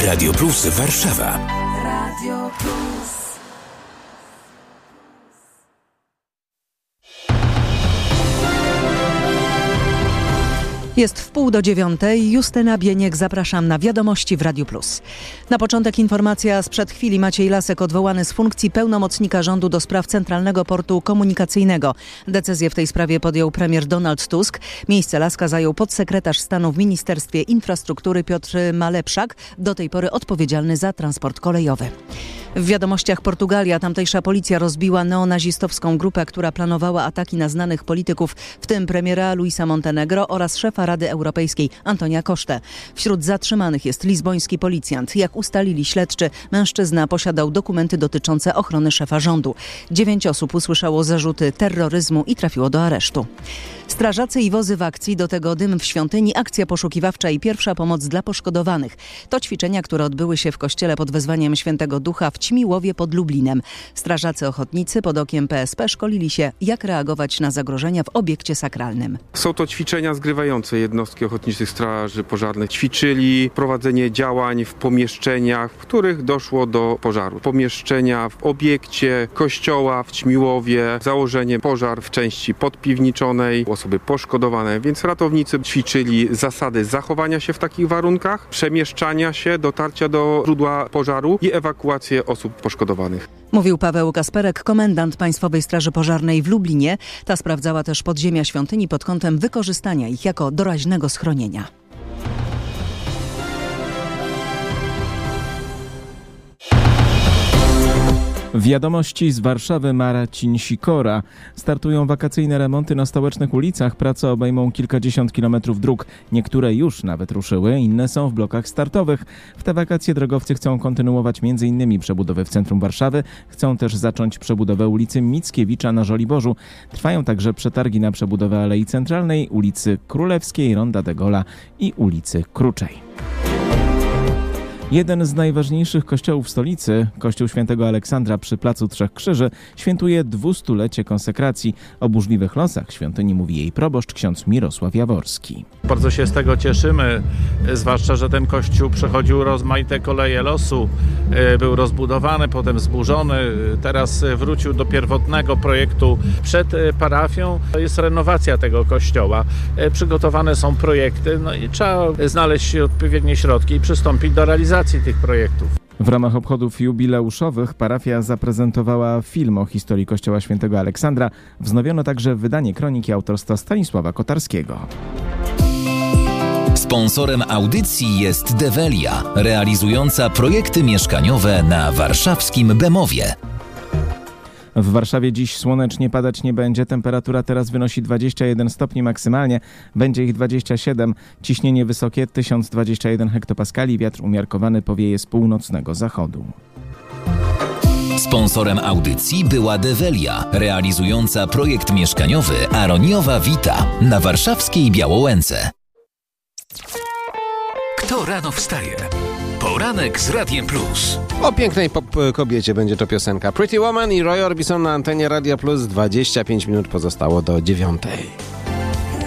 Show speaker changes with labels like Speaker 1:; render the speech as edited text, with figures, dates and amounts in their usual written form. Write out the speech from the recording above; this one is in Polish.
Speaker 1: Radio Plus Warszawa.
Speaker 2: Radio Plus.
Speaker 3: Jest 8:30. Justyna Bieniek, zapraszam na Wiadomości w Radiu Plus. Na początek informacja sprzed chwili. Maciej Lasek odwołany z funkcji pełnomocnika rządu do spraw Centralnego Portu Komunikacyjnego. Decyzję w tej sprawie podjął premier Donald Tusk. Miejsce Laska zajął podsekretarz stanu w Ministerstwie Infrastruktury Piotr Malepszak, do tej pory odpowiedzialny za transport kolejowy. W wiadomościach Portugalia. Tamtejsza policja rozbiła neonazistowską grupę, która planowała ataki na znanych polityków, w tym premiera Luisa Montenegro oraz szefa Rady Europejskiej Antonia Coste. Wśród zatrzymanych jest lizboński policjant. Jak ustalili śledczy, mężczyzna posiadał dokumenty dotyczące ochrony szefa rządu. 9 osób usłyszało zarzuty terroryzmu i trafiło do aresztu. Strażacy i wozy w akcji, do tego dym w świątyni, akcja poszukiwawcza i pierwsza pomoc dla poszkodowanych. To ćwiczenia, które odbyły się w kościele pod wezwaniem Świętego Ducha w Ćmiłowie pod Lublinem. Strażacy ochotnicy pod okiem PSP szkolili się, jak reagować na zagrożenia w obiekcie sakralnym.
Speaker 4: Są to ćwiczenia zgrywające jednostki ochotniczych straży pożarnych. Ćwiczyli prowadzenie działań w pomieszczeniach, w których doszło do pożaru. Pomieszczenia w obiekcie kościoła w Ćmiłowie, założenie pożar w części podpiwniczonej, osoby poszkodowane, więc ratownicy ćwiczyli zasady zachowania się w takich warunkach, przemieszczania się, dotarcia do źródła pożaru i ewakuację osób poszkodowanych.
Speaker 3: Mówił Paweł Kasperek, komendant Państwowej Straży Pożarnej w Lublinie. Ta sprawdzała też podziemia świątyni pod kątem wykorzystania ich jako doraźnego schronienia.
Speaker 5: Wiadomości z Warszawy. Marcin Sikora. Startują wakacyjne remonty na stołecznych ulicach. Prace obejmą kilkadziesiąt kilometrów dróg. Niektóre już nawet ruszyły, inne są w blokach startowych. W te wakacje drogowcy chcą kontynuować m.in. przebudowę w centrum Warszawy. Chcą też zacząć przebudowę ulicy Mickiewicza na Żoliborzu. Trwają także przetargi na przebudowę Alei Centralnej, ulicy Królewskiej, Ronda de Gola i ulicy Kruczej. Jeden z najważniejszych kościołów stolicy, kościół Świętego Aleksandra przy Placu Trzech Krzyży, świętuje 200-lecie konsekracji. O burzliwych losach świątyni mówi jej proboszcz ksiądz Mirosław Jaworski.
Speaker 6: Bardzo się z tego cieszymy, zwłaszcza, że ten kościół przechodził rozmaite koleje losu, był rozbudowany, potem zburzony, teraz wrócił do pierwotnego projektu przed parafią. Jest renowacja tego kościoła, przygotowane są projekty, no i trzeba znaleźć odpowiednie środki i przystąpić do realizacji tych projektów.
Speaker 5: W ramach obchodów jubileuszowych parafia zaprezentowała film o historii kościoła Świętego Aleksandra. Wznowiono także wydanie kroniki autorstwa Stanisława Kotarskiego.
Speaker 1: Sponsorem audycji jest Develia, realizująca projekty mieszkaniowe na warszawskim Bemowie.
Speaker 5: W Warszawie dziś słonecznie, padać nie będzie. Temperatura teraz wynosi 21 stopni maksymalnie. Będzie ich 27. Ciśnienie wysokie 1021 hektopaskali. Wiatr umiarkowany powieje z północnego zachodu.
Speaker 1: Sponsorem audycji była Develia, realizująca projekt mieszkaniowy Aroniowa Vita na warszawskiej Białołęce. Kto rano wstaje? Poranek z Radiem Plus.
Speaker 7: O pięknej kobiecie będzie to piosenka Pretty Woman i Roy Orbison na antenie Radia Plus. 25 minut pozostało do 9:00.